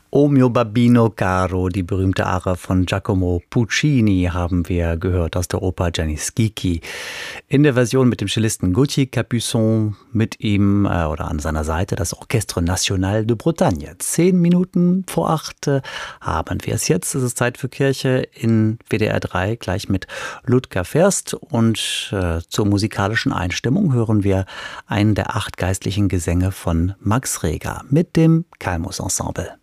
O mio babbino caro, die berühmte Arie von Giacomo Puccini haben wir gehört aus der Oper Gianni Schicchi. In der Version mit dem Cellisten Gauthier Capuçon, mit ihm oder an seiner Seite das Orchestre National de Bretagne. 10 Minuten vor 8 haben wir es jetzt. Es ist Zeit für Kirche in WDR 3, gleich mit Ludger Ferst. Und zur musikalischen Einstimmung hören wir einen der 8 geistlichen Gesänge von Max Reger mit dem Kalmus Ensemble.